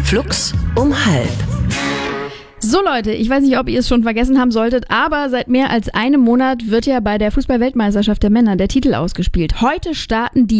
Flux um 12:30. So Leute, ich weiß nicht, ob ihr es schon vergessen haben solltet, aber seit mehr als einem Monat wird ja bei der Fußball-Weltmeisterschaft der Männer der Titel ausgespielt. Heute starten die